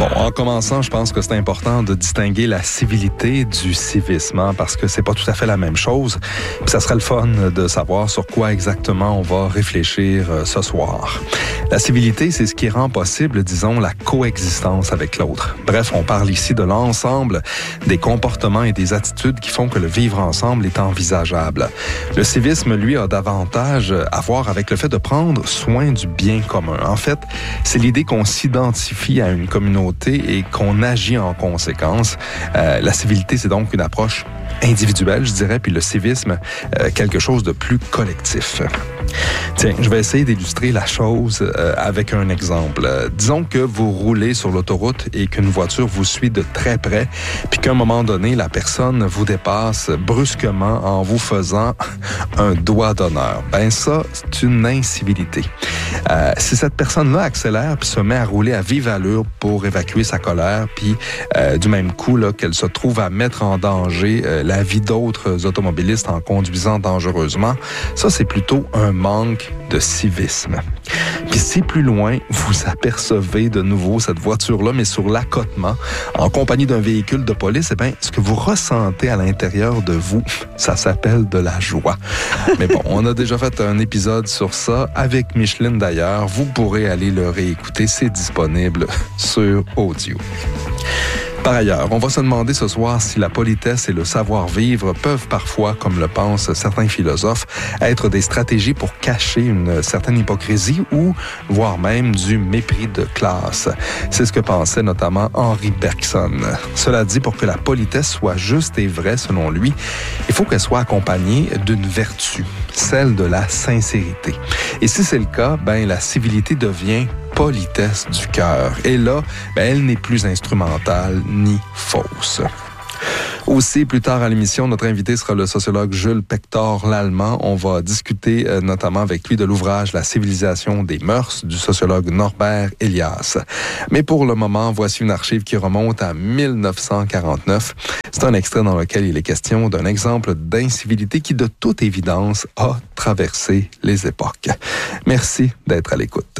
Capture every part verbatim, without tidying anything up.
Bon, en commençant, je pense que c'est important de distinguer la civilité du civisme, hein, parce que c'est pas tout à fait la même chose. Puis ça serait le fun de savoir sur quoi exactement on va réfléchir euh, ce soir. La civilité, c'est ce qui rend possible, disons, la coexistence avec l'autre. Bref, on parle ici de l'ensemble des comportements et des attitudes qui font que le vivre ensemble est envisageable. Le civisme, lui, a davantage à voir avec le fait de prendre soin du bien commun. En fait, c'est l'idée qu'on s'identifie à une communauté et qu'on agit en conséquence. Euh, la civilité, c'est donc une approche individuelle, je dirais, puis le civisme, euh, quelque chose de plus collectif. Tiens, je vais essayer d'illustrer la chose euh, avec un exemple. Euh, disons que vous roulez sur l'autoroute et qu'une voiture vous suit de très près, puis qu'à un moment donné, la personne vous dépasse brusquement en vous faisant un doigt d'honneur. Ben ça, c'est une incivilité. Euh, si cette personne-là accélère puis se met à rouler à vive allure pour évacuer sa colère, puis euh, du même coup là, qu'elle se trouve à mettre en danger euh, la vie d'autres automobilistes en conduisant dangereusement, ça c'est plutôt un manque de civisme. Puis si plus loin, vous apercevez de nouveau cette voiture-là, mais sur l'accotement, en compagnie d'un véhicule de police, eh bien, ce que vous ressentez à l'intérieur de vous, ça s'appelle de la joie. Mais bon, on a déjà fait un épisode sur ça avec Micheline d'ailleurs. Vous pourrez aller le réécouter, c'est disponible sur audio. Par ailleurs, on va se demander ce soir si la politesse et le savoir-vivre peuvent parfois, comme le pensent certains philosophes, être des stratégies pour cacher une certaine hypocrisie ou, voire même, du mépris de classe. C'est ce que pensait notamment Henri Bergson. Cela dit, pour que la politesse soit juste et vraie selon lui, il faut qu'elle soit accompagnée d'une vertu, celle de la sincérité. Et si c'est le cas, ben la civilité devient politesse du cœur. Et là, ben, elle n'est plus instrumentale ni fausse. Aussi, plus tard à l'émission, notre invité sera le sociologue Jules Pector l'Allemand. On va discuter euh, notamment avec lui de l'ouvrage La civilisation des mœurs du sociologue Norbert Elias. Mais pour le moment, voici une archive qui remonte à mille neuf cent quarante-neuf. C'est un extrait dans lequel il est question d'un exemple d'incivilité qui, de toute évidence, a traversé les époques. Merci d'être à l'écoute.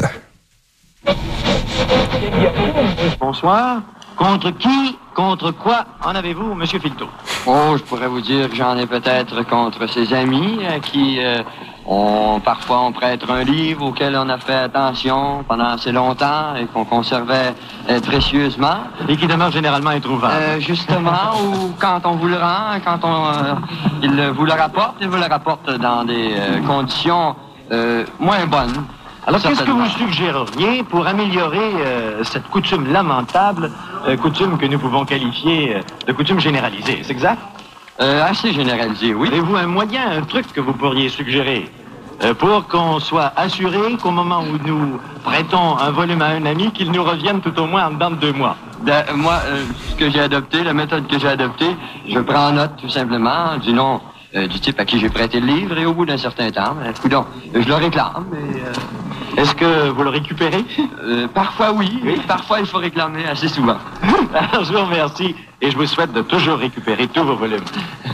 Bonsoir. Contre qui, contre quoi en avez-vous, Monsieur Filteau? Oh, je pourrais vous dire que j'en ai peut-être contre ses amis euh, qui, euh, ont, parfois, on prête un livre auquel on a fait attention pendant assez longtemps et qu'on conservait euh, précieusement. Et qui demeure généralement introuvable. Euh, justement, ou quand on vous le rend, quand on, euh, il vous le rapporte, il vous le rapporte dans des euh, conditions euh, moins bonnes. Alors, qu'est-ce que vous suggéreriez pour améliorer euh, cette coutume lamentable, euh, coutume que nous pouvons qualifier euh, de coutume généralisée, c'est exact? Euh, assez généralisée, oui. Avez-vous un moyen, un truc que vous pourriez suggérer euh, pour qu'on soit assuré qu'au moment où nous prêtons un volume à un ami, qu'il nous revienne tout au moins en dedans de deux mois? Ben, moi, euh, ce que j'ai adopté, la méthode que j'ai adoptée, je prends en note tout simplement du nom euh, du type à qui j'ai prêté le livre et au bout d'un certain temps, ben, coudonc, je le réclame et... Euh, Est-ce que vous le récupérez? Euh, parfois oui, oui, parfois il faut réclamer assez souvent. Alors je vous remercie et je vous souhaite de toujours récupérer tous vos volumes.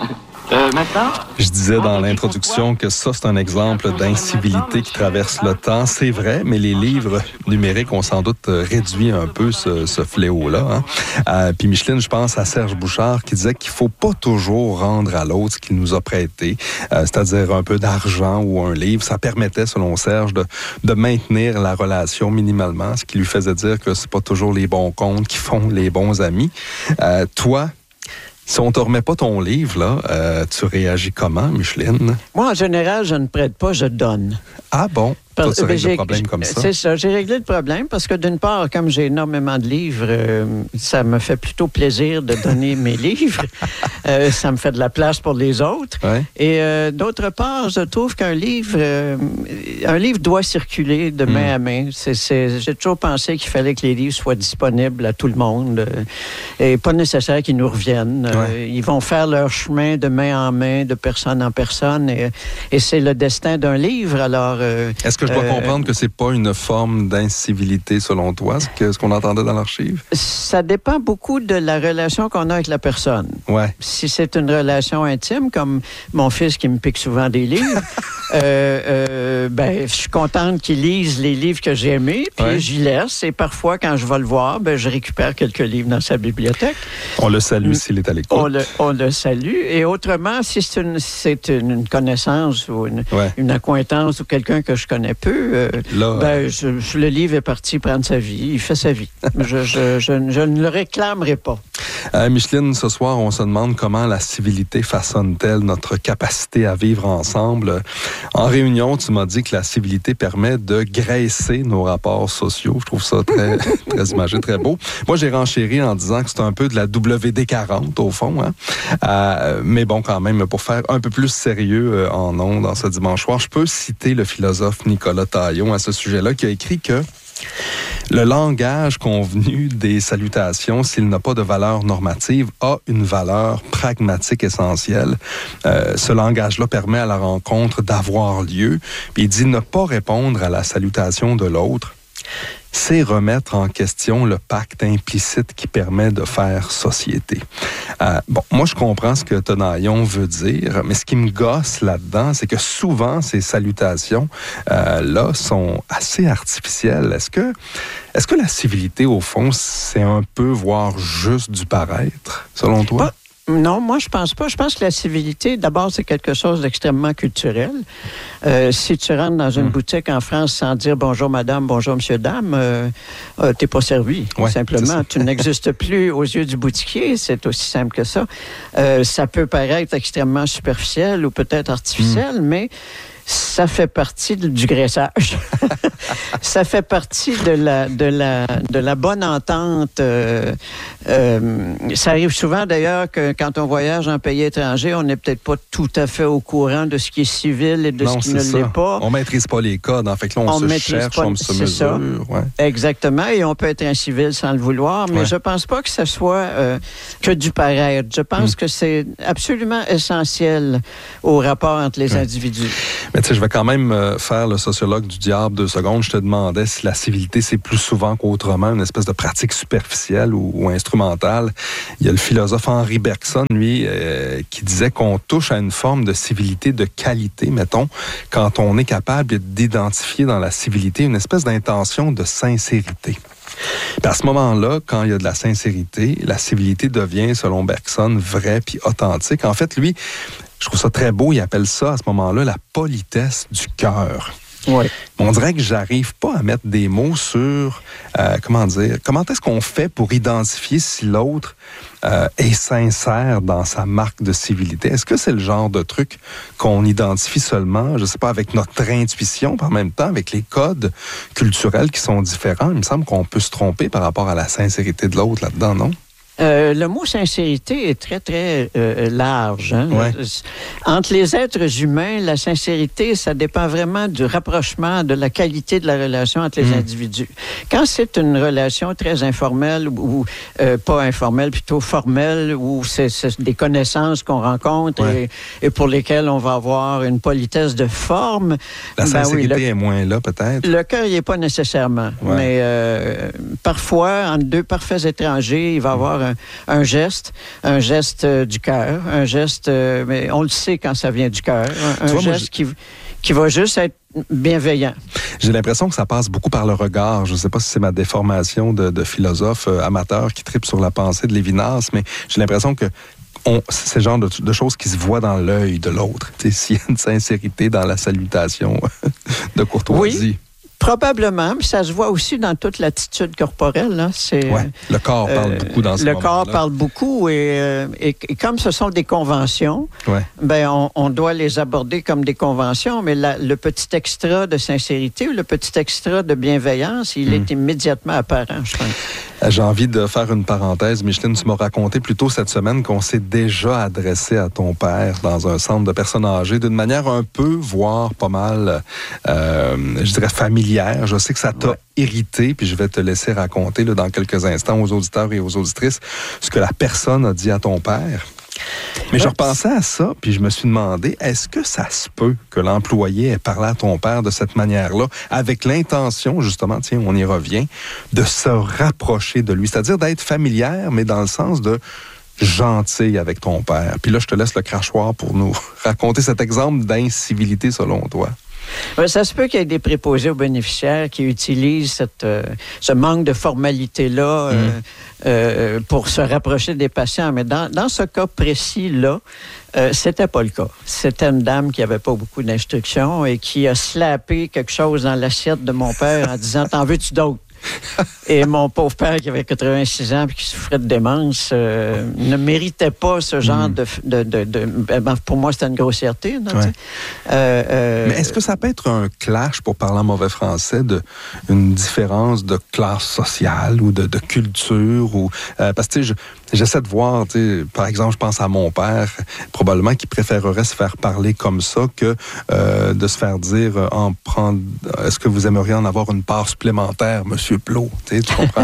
Euh, maintenant, je disais dans l'introduction que ça, c'est un exemple d'incivilité qui traverse le temps. C'est vrai, mais les livres numériques ont sans doute réduit un peu ce, ce fléau-là. Hein? Euh, puis Micheline, je pense à Serge Bouchard qui disait qu'il faut pas toujours rendre à l'autre ce qu'il nous a prêté, euh, c'est-à-dire un peu d'argent ou un livre. Ça permettait, selon Serge, de, de maintenir la relation minimalement, ce qui lui faisait dire que c'est pas toujours les bons comptes qui font les bons amis. Euh, toi, si on te remet pas ton livre, là, euh, tu réagis comment, Micheline? Moi, en général, je ne prête pas, je donne. Ah bon? Toi, tu règles le problème comme ça? C'est ça, j'ai réglé le problème parce que d'une part, comme j'ai énormément de livres, euh, ça me fait plutôt plaisir de donner mes livres. Euh, ça me fait de la place pour les autres. Ouais. Et euh, d'autre part, je trouve qu'un livre, euh, un livre doit circuler de main mmh. à main. C'est, c'est, j'ai toujours pensé qu'il fallait que les livres soient disponibles à tout le monde euh, et pas nécessaire qu'ils nous reviennent. Ouais. Euh, ils vont faire leur chemin de main en main, de personne en personne et, et c'est le destin d'un livre. Alors, euh, est-ce que que je dois Euh, comprendre que c'est pas une forme d'incivilité selon toi, ce, que, ce qu'on entendait dans l'archive? Ça dépend beaucoup de la relation qu'on a avec la personne. Ouais. Si c'est une relation intime, comme mon fils qui me pique souvent des livres, euh, euh, ben, je suis contente qu'il lise les livres que j'ai aimés, puis ouais. j'y laisse. Et parfois, quand je vais le voir, ben, je récupère quelques livres dans sa bibliothèque. On le salue s'il est à l'écoute. On le, on le salue. Et autrement, si c'est une, c'est une, une connaissance ou une, ouais. une accointance ou quelqu'un que je connais peu, euh, Là, ben, euh... je, je, le livre est parti prendre sa vie. Il fait sa vie. je, je, je, je ne le réclamerai pas. Euh, Micheline, ce soir, on se demande comment la civilité façonne-t-elle notre capacité à vivre ensemble. En réunion, tu m'as dit que la civilité permet de graisser nos rapports sociaux. Je trouve ça très, très imagé, très beau. Moi, j'ai renchéri en disant que c'est un peu de la W D quarante, au fond. Hein? Euh, mais bon, quand même, pour faire un peu plus sérieux euh, en ondes dans ce dimanche soir, je peux citer le philosophe Nicolas Taillon à ce sujet-là, qui a écrit que le langage convenu des salutations, s'il n'a pas de valeur normative, a une valeur pragmatique essentielle. Euh, ce langage-là permet à la rencontre d'avoir lieu. Puis il dit ne pas répondre à la salutation de l'autre, c'est remettre en question le pacte implicite qui permet de faire société. Euh, bon, moi, je comprends ce que Tenaillon veut dire, mais ce qui me gosse là-dedans, c'est que souvent, ces salutations, euh, là, sont assez artificielles. Est-ce que, est-ce que la civilité, au fond, c'est un peu, voire juste du paraître, selon toi? Pas- Non, moi, je pense pas. Je pense que la civilité, d'abord, c'est quelque chose d'extrêmement culturel. Euh, si tu rentres dans une mmh. boutique en France sans dire bonjour madame, bonjour monsieur dame, euh, euh, t'es pas servi. Ouais, simplement, tu n'existes plus aux yeux du boutiquier. C'est aussi simple que ça. Euh, ça peut paraître extrêmement superficiel ou peut-être artificiel, mmh. mais ça fait partie du graissage. Ça fait partie de la, de la, de la bonne entente. Euh, euh, ça arrive souvent, d'ailleurs, que quand on voyage en pays étranger, on n'est peut-être pas tout à fait au courant de ce qui est civil et de non, ce qui ne ça. l'est pas. On ne maîtrise pas les codes. En fait, là, on, on se cherche, pas, on se mesure. Ouais. Exactement. Et on peut être incivil sans le vouloir, mais ouais. je ne pense pas que ce soit euh, que du paraître. Je pense mmh. que c'est absolument essentiel au rapport entre les ouais. individus. Mais tu sais, je vais quand même euh, faire le sociologue du diable deux secondes. Je te demandais si la civilité, c'est plus souvent qu'autrement une espèce de pratique superficielle ou, ou instrumentale. Il y a le philosophe Henri Bergson, lui, euh, qui disait qu'on touche à une forme de civilité de qualité, mettons, quand on est capable d'identifier dans la civilité une espèce d'intention de sincérité. Puis à ce moment-là, quand il y a de la sincérité, la civilité devient, selon Bergson, vraie puis authentique. En fait, lui, je trouve ça très beau, il appelle ça à ce moment-là la politesse du cœur. Oui. On dirait que j'arrive pas à mettre des mots sur, euh, comment dire, comment est-ce qu'on fait pour identifier si l'autre euh, est sincère dans sa marque de civilité? Est-ce que c'est le genre de truc qu'on identifie seulement, je sais pas, avec notre intuition, puis en même temps avec les codes culturels qui sont différents? Il me semble qu'on peut se tromper par rapport à la sincérité de l'autre là-dedans, non? Euh, le mot sincérité est très, très euh, large. Hein? Ouais. Entre les êtres humains, la sincérité, ça dépend vraiment du rapprochement, de la qualité de la relation entre les mmh. individus. Quand c'est une relation très informelle ou euh, pas informelle, plutôt formelle, où c'est, c'est des connaissances qu'on rencontre ouais. et, et pour lesquelles on va avoir une politesse de forme. La sincérité ben oui, le, est moins là, peut-être? Le cœur, il n'est pas nécessairement. Ouais. Mais euh, parfois, entre deux parfaits étrangers, il va y avoir un, un geste, un geste euh, du cœur, un geste, euh, mais on le sait quand ça vient du cœur, un, un vois, geste moi, je... qui, qui va juste être bienveillant. J'ai l'impression que ça passe beaucoup par le regard. Je ne sais pas si c'est ma déformation de, de philosophe euh, amateur qui tripe sur la pensée de Lévinas, mais j'ai l'impression que On, c'est le genre de, de choses qui se voient dans l'œil de l'autre. S'il y a une sincérité dans la salutation de courtoisie. Oui. Probablement, mais ça se voit aussi dans toute l'attitude corporelle. Là. C'est, ouais, le corps parle euh, beaucoup dans ce Le moment-là. corps parle beaucoup et, euh, et, et comme ce sont des conventions, ouais. ben on, on doit les aborder comme des conventions, mais la, le petit extra de sincérité ou le petit extra de bienveillance, il mmh. est immédiatement apparent, je pense. J'ai envie de faire une parenthèse. Micheline, tu m'as raconté plus tôt cette semaine qu'on s'est déjà adressé à ton père dans un centre de personnes âgées d'une manière un peu, voire pas mal, euh, je dirais familière. Je sais que ça t'a ouais. irrité, puis je vais te laisser raconter là, dans quelques instants aux auditeurs et aux auditrices ce que la personne a dit à ton père. Mais je repensais à ça, puis je me suis demandé, est-ce que ça se peut que l'employé ait parlé à ton père de cette manière-là, avec l'intention, justement, tiens, on y revient, de se rapprocher de lui, c'est-à-dire d'être familière, mais dans le sens de gentil avec ton père. Puis là, je te laisse le crachoir pour nous raconter cet exemple d'incivilité selon toi. Ouais, ça se peut qu'il y ait des préposés aux bénéficiaires qui utilisent cette, euh, ce manque de formalité-là euh, mmh. euh, pour se rapprocher des patients. Mais dans, dans ce cas précis-là, euh, c'était pas le cas. C'était une dame qui avait pas beaucoup d'instructions et qui a slappé quelque chose dans l'assiette de mon père en disant « T'en veux-tu d'autres? » Et mon pauvre père qui avait quatre-vingt-six ans et qui souffrait de démence euh, ne méritait pas ce genre mmh. de, de, de, de... Ben, pour moi, c'était une grossièreté. Non, ouais. euh, euh, Mais est-ce que ça peut être un clash, pour parler en mauvais français, de une différence de classe sociale ou de, de culture? Ou, euh, parce que tu sais, j'essaie de voir, tu sais, par exemple, je pense à mon père, probablement qui préférerait se faire parler comme ça que euh, de se faire dire euh, en prendre, est-ce que vous aimeriez en avoir une part supplémentaire, Monsieur Plot? Tu sais, tu comprends?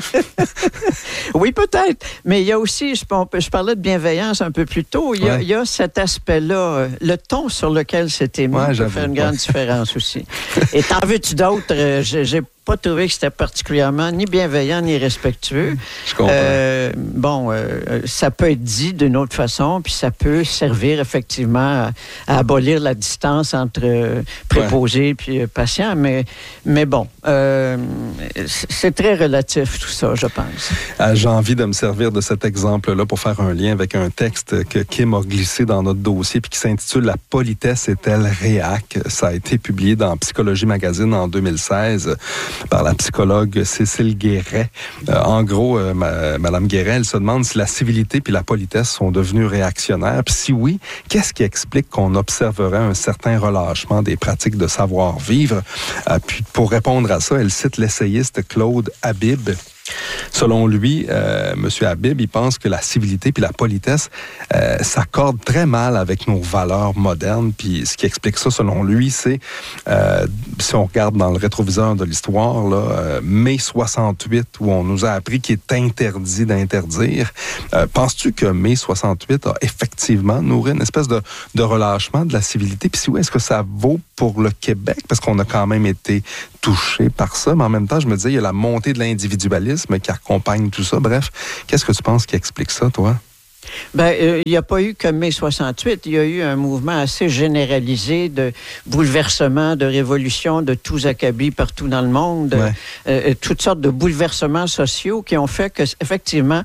Oui, peut-être. Mais il y a aussi, je, je parlais de bienveillance un peu plus tôt, il y a, ouais. il y a cet aspect-là, le ton sur lequel c'est émis ouais, peut faire une grande ouais. différence aussi. Et t'en veux-tu d'autres? Euh, j'ai, j'ai pas trouvé que c'était particulièrement ni bienveillant ni respectueux. Je comprends. Euh, bon, euh, ça peut être dit d'une autre façon, puis ça peut servir effectivement à, à abolir la distance entre euh, préposé ouais. puis euh, patient, mais, mais bon, euh, c'est très relatif tout ça, je pense. Euh, j'ai envie de me servir de cet exemple-là pour faire un lien avec un texte que Kim a glissé dans notre dossier puis qui s'intitule « La politesse est-elle réac ». Ça a été publié dans Psychologie Magazine en deux mille seize. Par la psychologue Cécile Guéret. Euh, en gros, euh, ma, Mme Guéret, elle se demande si la civilité puis la politesse sont devenues réactionnaires. Puis si oui, qu'est-ce qui explique qu'on observerait un certain relâchement des pratiques de savoir-vivre? Euh, puis pour répondre à ça, elle cite l'essayiste Claude Habib. Selon lui, euh, M. Habib, il pense que la civilité puis la politesse euh, s'accordent très mal avec nos valeurs modernes. Puis ce qui explique ça, selon lui, c'est, euh, si on regarde dans le rétroviseur de l'histoire, là, euh, mai soixante-huit, où on nous a appris qu'il est interdit d'interdire. Euh, penses-tu que mai soixante-huit a effectivement nourri une espèce de, de relâchement de la civilité? Puis si oui, est-ce que ça vaut pour le Québec? Parce qu'on a quand même été touché par ça, mais en même temps, je me disais, il y a la montée de l'individualisme qui accompagne tout ça. Bref, qu'est-ce que tu penses qui explique ça, toi? Bien, euh, il n'y a pas eu que mai soixante-huit, il y a eu un mouvement assez généralisé de bouleversement, de révolution, de tous acabits partout dans le monde, ouais. euh, toutes sortes de bouleversements sociaux qui ont fait que, effectivement,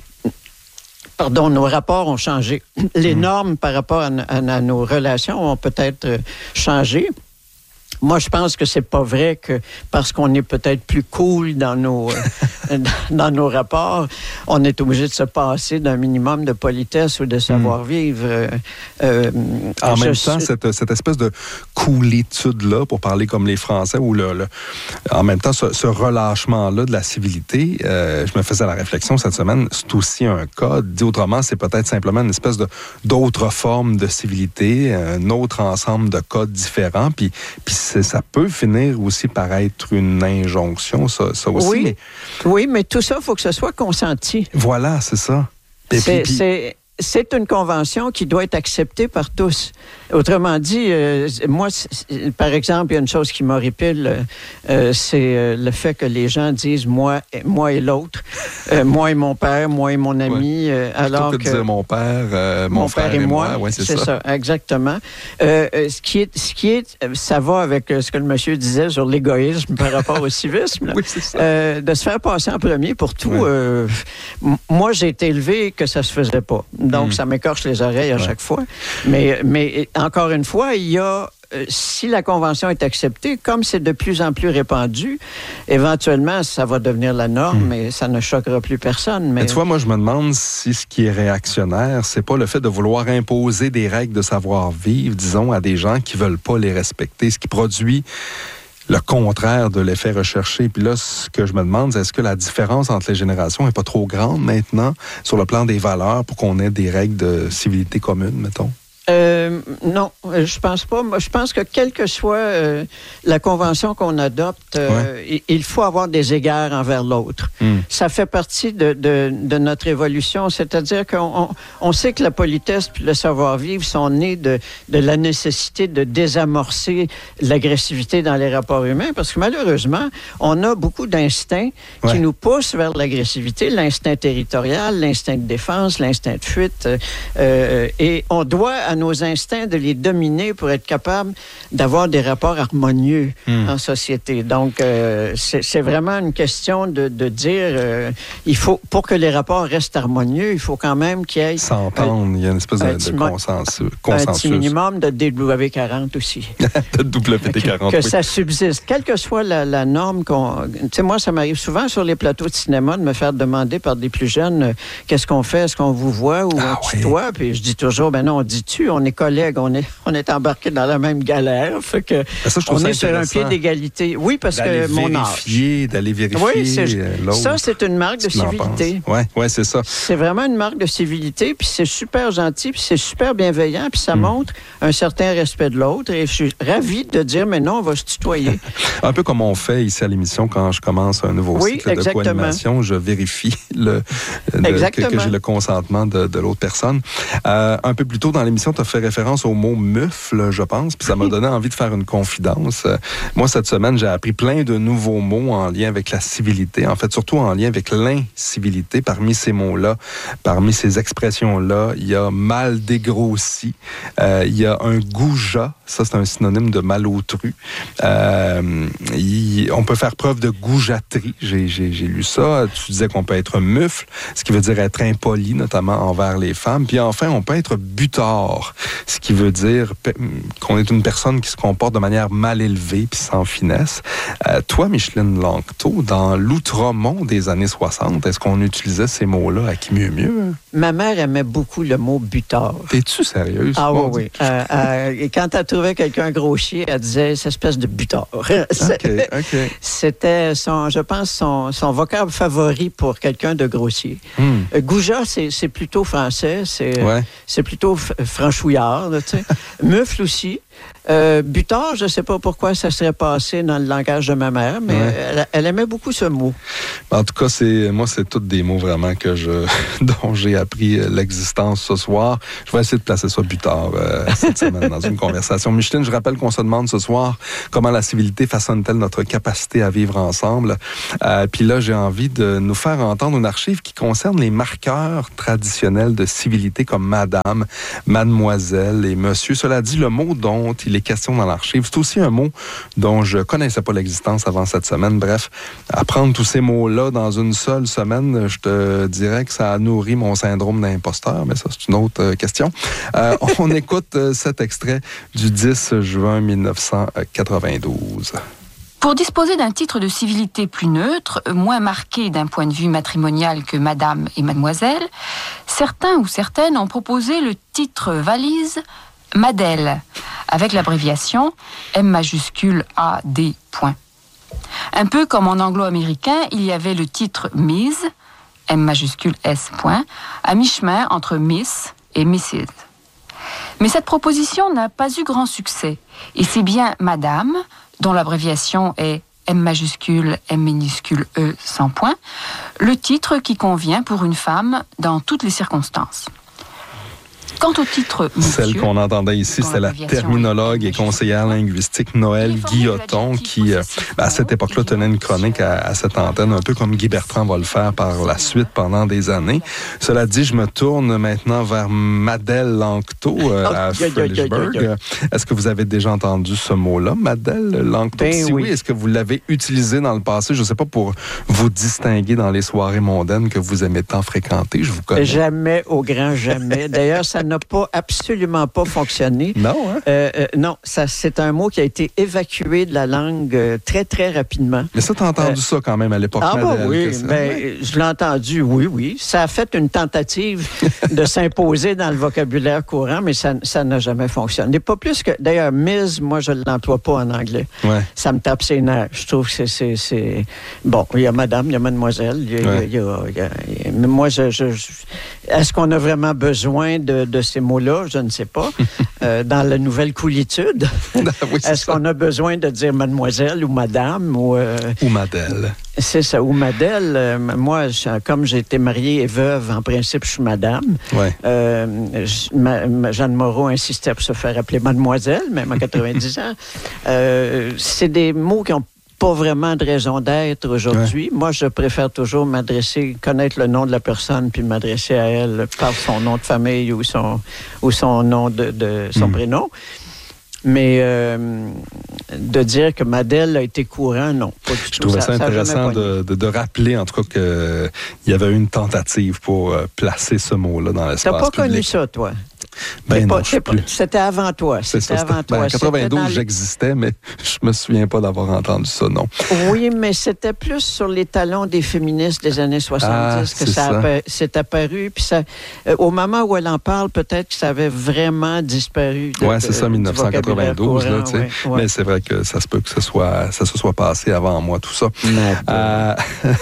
pardon, nos rapports ont changé. Les mmh. normes par rapport à, à, à nos relations ont peut-être changé. Moi, je pense que c'est pas vrai que parce qu'on est peut-être plus cool dans nos euh, dans nos rapports, on est obligé de se passer d'un minimum de politesse ou de savoir-vivre. Euh, euh, en même temps, suis... cette, cette espèce de coolitude-là, pour parler comme les Français, ou le, le en même temps, ce, ce relâchement-là de la civilité, euh, je me faisais la réflexion cette semaine, c'est aussi un cas. Dit autrement, c'est peut-être simplement une espèce de d'autres formes de civilité, un autre ensemble de codes différents, puis puis ça peut finir aussi par être une injonction, ça, ça aussi. Oui, mais... oui, mais tout ça, il faut que ce soit consenti. Voilà, c'est ça. Et c'est, puis, puis... c'est, c'est une convention qui doit être acceptée par tous. Autrement dit, euh, moi, par exemple, il y a une chose qui m'horripile, euh, c'est euh, le fait que les gens disent moi, moi et l'autre, euh, moi et mon père, moi et mon ami, euh, alors Plutôt que que de dire mon père, euh, mon, mon frère père et, et moi, moi. Ouais, c'est, c'est ça. ça, exactement. Euh, ce qui est, ce qui est, ça va avec ce que le monsieur disait sur l'égoïsme par rapport au civisme. Là. Oui, c'est ça. Euh, de se faire passer en premier pour tout. Ouais. Euh, moi, j'ai été élevé que ça se faisait pas. Donc, mm. ça m'écorche les oreilles à ouais. chaque fois. Mais, mais encore une fois, il y a, euh, si la Convention est acceptée, comme c'est de plus en plus répandu, éventuellement, ça va devenir la norme, mm. mais ça ne choquera plus personne. Mais... mais tu vois, moi, je me demande si ce qui est réactionnaire, c'est pas le fait de vouloir imposer des règles de savoir-vivre, disons, à des gens qui veulent pas les respecter, ce qui produit le contraire de l'effet recherché. Puis là, ce que je me demande, c'est est-ce que la différence entre les générations n'est pas trop grande maintenant sur le plan des valeurs pour qu'on ait des règles de civilité commune, mettons? Euh, non, je pense pas. Je pense que quelle que soit euh, la convention qu'on adopte, euh, ouais. il faut avoir des égards envers l'autre. Mm. Ça fait partie de, de, de notre évolution, c'est-à-dire qu'on on, on sait que la politesse et le savoir-vivre sont nés de, de la nécessité de désamorcer l'agressivité dans les rapports humains, parce que malheureusement, on a beaucoup d'instincts ouais. qui nous poussent vers l'agressivité, l'instinct territorial, l'instinct de défense, l'instinct de fuite, euh, et on doit à nos instincts de les dominer pour être capable d'avoir des rapports harmonieux mmh. en société. Donc, euh, c'est, c'est vraiment une question de, de dire, euh, il faut, pour que les rapports restent harmonieux, il faut quand même qu'il y ait... S'entendre, il y a une espèce de, de consensus, consensus. Un petit minimum de D W quarante aussi. De W D quarante, Que, que oui. ça subsiste. Quelle que soit la, la norme qu'on... Tu sais, moi, ça m'arrive souvent sur les plateaux de cinéma de me faire demander par des plus jeunes, euh, qu'est-ce qu'on fait? Est-ce qu'on vous voit ou ah, on tutoie? Oui. Puis je dis toujours, ben non, on dit tu, on est collègues, on est, on est embarqués dans la même galère. Fait que ça, on est sur un pied d'égalité. Oui, parce que mon âge. D'aller vérifier oui, c'est, l'autre. Ça, c'est une marque de civilité. Oui, ouais, c'est ça. C'est vraiment une marque de civilité, puis c'est super gentil, puis c'est super bienveillant, puis ça mm. montre un certain respect de l'autre. Et je suis ravi de dire, mais non, on va se tutoyer. Un peu comme on fait ici à l'émission quand je commence un nouveau oui, cycle exactement. de co-animation, je vérifie le, le, que, que j'ai le consentement de, de l'autre personne. Euh, un peu plus tôt dans l'émission, tu as fait référence au mot mufle, je pense, puis ça m'a donné envie de faire une confidence. Euh, moi, cette semaine, j'ai appris plein de nouveaux mots en lien avec la civilité, en fait, surtout en lien avec l'incivilité. Parmi ces mots-là, parmi ces expressions-là, il y a mal dégrossi, euh, il y a un goujat, ça c'est un synonyme de malotru. Euh, il, on peut faire preuve de goujaterie, j'ai, j'ai, j'ai lu ça. Tu disais qu'on peut être mufle, ce qui veut dire être impoli, notamment envers les femmes. Puis enfin, on peut être butard, ce qui veut dire qu'on est une personne qui se comporte de manière mal élevée puis sans finesse. Euh, toi, Micheline Lanctot, dans l'Outremont des années soixante, est-ce qu'on utilisait ces mots-là à qui mieux mieux? Ma mère aimait beaucoup le mot butard. T'es-tu sérieuse? Ah oui, oui. Euh, euh, quand elle trouvait quelqu'un grossier, elle disait « cette espèce de butard ». Okay, okay. C'était, son, je pense, son, son vocable favori pour quelqu'un de grossier. Mm. Euh, goujat, c'est, c'est plutôt français, c'est, ouais. c'est plutôt f- franchouillard, tu sais. Mufle aussi. Euh, butard, je ne sais pas pourquoi ça serait passé dans le langage de ma mère, mais ouais. elle, elle aimait beaucoup ce mot. En tout cas, c'est, moi, c'est tous des mots vraiment que je, dont j'ai appris l'existence ce soir. Je vais essayer de placer ça butard euh, cette semaine dans une conversation. Micheline, je rappelle qu'on se demande ce soir comment la civilité façonne-t-elle notre capacité à vivre ensemble. Euh, Puis là, j'ai envie de nous faire entendre une archive qui concerne les marqueurs traditionnels de civilité comme madame, mademoiselle et monsieur. Cela dit, le mot dont il est question dans l'archive, c'est aussi un mot dont je connaissais pas l'existence avant cette semaine. Bref, apprendre tous ces mots-là dans une seule semaine, je te dirais que ça a nourri mon syndrome d'imposteur, mais ça, c'est une autre euh, question. Euh, on écoute euh, cet extrait du dix juin mille neuf cent quatre-vingt-douze. Pour disposer d'un titre de civilité plus neutre, moins marqué d'un point de vue matrimonial que madame et mademoiselle, certains ou certaines ont proposé le titre valise Madel, avec l'abréviation M majuscule A D point. Un peu comme en anglo-américain, il y avait le titre Miss, M majuscule S point, à mi-chemin entre Miss et missus Mais cette proposition n'a pas eu grand succès, et c'est bien Madame, dont l'abréviation est M majuscule, M minuscule E sans point, le titre qui convient pour une femme dans toutes les circonstances. Quant au titre monsieur, celle qu'on entendait ici, c'est la terminologue et conseillère linguistique Noëlle Guilloton qui, euh, à cette époque-là, tenait une chronique à, à cette antenne, un peu comme Guy Bertrand va le faire par la suite pendant des années. Cela dit, je me tourne maintenant vers Madel Lanctot euh, oh, à Fredericksburg. Est-ce que vous avez déjà entendu ce mot-là, Madel Lanctot? Ben si oui, oui, est-ce que vous l'avez utilisé dans le passé? Je ne sais pas, pour vous distinguer dans les soirées mondaines que vous aimez tant fréquenter. Je vous connais. Jamais, au grand jamais. D'ailleurs, ça n'a pas, absolument pas fonctionné. Non, hein? Euh, euh, non, ça, c'est un mot qui a été évacué de la langue euh, très, très rapidement. Mais ça, t'as entendu euh, ça quand même à l'époque. Ah, Madel, bah oui, ça, ben, ouais. je l'ai entendu, oui, oui. Ça a fait une tentative de s'imposer dans le vocabulaire courant, mais ça, ça n'a jamais fonctionné. Pas plus que, d'ailleurs, Miss, moi, je ne l'emploie pas en anglais. Ouais. Ça me tape ses nerfs. Je trouve que c'est, c'est, c'est... Bon, il y a madame, il y a mademoiselle, il y a... Ouais. Il y a, il y a, il y a... Mais moi, je, je, je... est-ce qu'on a vraiment besoin de... de, de ces mots-là, je ne sais pas, euh, dans la nouvelle coolitude. Oui, est-ce qu'on a besoin de dire mademoiselle ou madame ou... Euh, ou madelle. C'est ça, ou madelle. Euh, moi, je, comme j'ai été mariée et veuve, en principe, je suis madame. Ouais. Euh, je, ma, ma, Jeanne Moreau insistait pour se faire appeler mademoiselle, même à quatre-vingt-dix ans. Euh, c'est des mots qui n'ont pas vraiment de raison d'être aujourd'hui. Ouais. Moi, je préfère toujours m'adresser, connaître le nom de la personne, puis m'adresser à elle par son nom de famille ou son, ou son nom de, de son mmh. prénom. Mais euh, de dire que Madel a été courant, non. Pas du Je tout. trouvais ça, ça intéressant de, de, de rappeler, en tout cas, qu'il y avait eu une tentative pour euh, placer ce mot-là dans l'espace public. T'as pas connu ça, toi? Ben non, pas, je plus. C'était avant toi. C'est c'était ça, avant toi. Ben, en quatre-vingt-douze, j'existais, mais je me souviens pas d'avoir entendu ça, non. Oui, mais c'était plus sur les talons des féministes des années soixante-dix ah, que ça, ça. s'est apparu. Puis ça, euh, au moment où elle en parle, peut-être que ça avait vraiment disparu. Oui, c'est ça, dix-neuf cent quatre-vingt-douze. Là, ouais, ouais. Mais c'est vrai que ça se peut que ce soit, ça se soit passé avant moi, tout ça. Euh,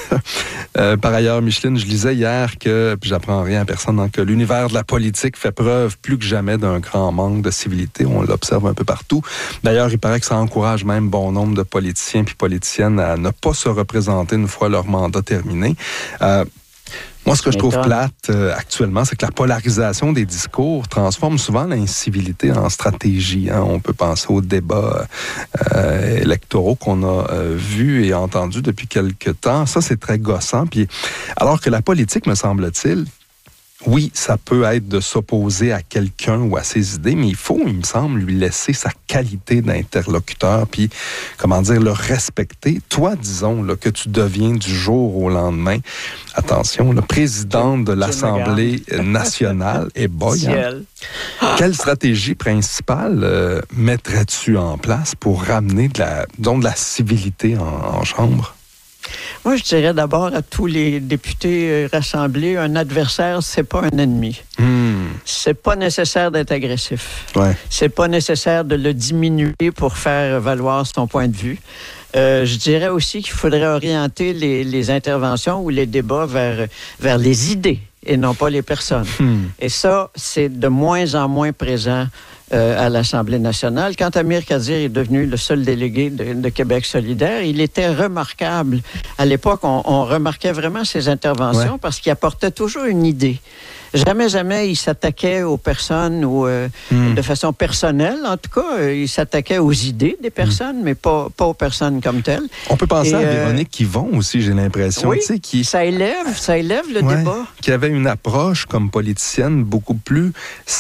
euh, par ailleurs, Micheline, je lisais hier que, puis j'apprends rien à personne, hein, que l'univers de la politique fait preuve plus que jamais d'un grand manque de civilité. On l'observe un peu partout. D'ailleurs, il paraît que ça encourage même bon nombre de politiciens puis politiciennes à ne pas se représenter une fois leur mandat terminé. Euh, Moi, ce que je trouve plate euh, actuellement, c'est que la polarisation des discours transforme souvent l'incivilité en stratégie. Hein. On peut penser aux débats euh, électoraux qu'on a euh, vus et entendus depuis quelque temps. Ça, c'est très gossant. Puis, alors que la politique, me semble-t-il, oui, ça peut être de s'opposer à quelqu'un ou à ses idées, mais il faut, il me semble, lui laisser sa qualité d'interlocuteur, puis, comment dire, le respecter. Toi, disons, là, que tu deviens du jour au lendemain, attention, le président de l'Assemblée nationale, et boy, hein, quelle stratégie principale euh, mettrais-tu en place pour ramener de la, disons, de la civilité en, en chambre? Moi, je dirais d'abord à tous les députés rassemblés, un adversaire, c'est pas un ennemi. Mmh. C'est pas nécessaire d'être agressif. Ouais. C'est pas nécessaire de le diminuer pour faire valoir son point de vue. Euh, je dirais aussi qu'il faudrait orienter les, les interventions ou les débats vers, vers les idées et non pas les personnes. Mmh. Et ça, c'est de moins en moins présent Euh, à l'Assemblée nationale. Quand Amir Kadir est devenu le seul délégué de, de Québec solidaire, il était remarquable. À l'époque, on, on remarquait vraiment ses interventions ouais. parce qu'il apportait toujours une idée. Jamais, jamais, il s'attaquait aux personnes ou euh, mm. de façon personnelle. En tout cas, euh, il s'attaquait aux idées des personnes, mm. mais pas, pas aux personnes comme telles. On peut penser Et, à Véronique euh, Yvon aussi, j'ai l'impression. Oui, tu sais, qui, ça élève, ça élève le ouais, débat. Qui avait une approche comme politicienne beaucoup plus